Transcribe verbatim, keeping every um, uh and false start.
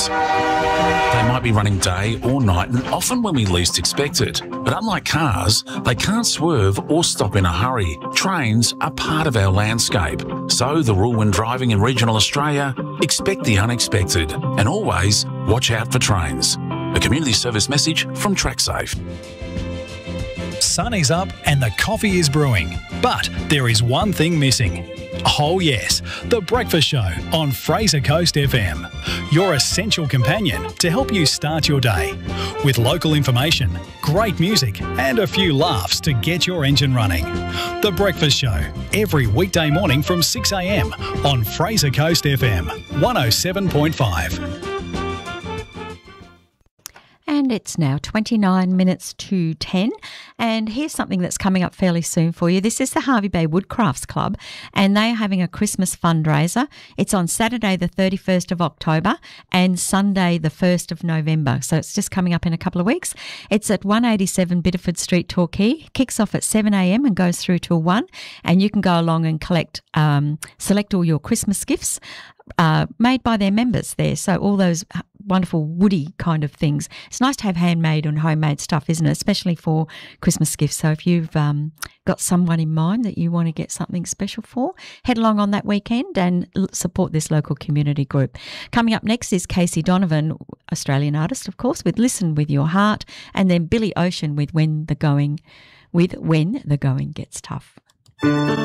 trains. They might be running day or night and often when we least expect it. But unlike cars, they can't swerve or stop in a hurry. Trains are part of our landscape. So the rule when driving in regional Australia, expect the unexpected and always watch out for trains. A community service message from TrackSafe. Sun is up and the coffee is brewing. But there is one thing missing. Oh yes, The Breakfast Show on Fraser Coast F M. Your essential companion to help you start your day. With local information, great music and a few laughs to get your engine running. The Breakfast Show, every weekday morning from six a m on Fraser Coast F M, one oh seven point five. And it's now twenty-nine minutes to ten. And here's something that's coming up fairly soon for you. This is the Hervey Bay Woodcrafts Club, and they are having a Christmas fundraiser. It's on Saturday the thirty-first of October and Sunday the first of November. So it's just coming up in a couple of weeks. It's at one eighty-seven Biddeford Street, Torquay. Kicks off at seven a m and goes through till one. And you can go along and collect, um, select all your Christmas gifts uh, made by their members there. So all those wonderful woody kind of things. It's nice to have handmade and homemade stuff, isn't it? Especially for Christmas gifts. So if you've um, got someone in mind that you want to get something special for, head along on that weekend and l- support this local community group. Coming up next is Casey Donovan, Australian artist, of course, with Listen With Your Heart, and then Billy Ocean with When the Going, with When the Going Gets Tough.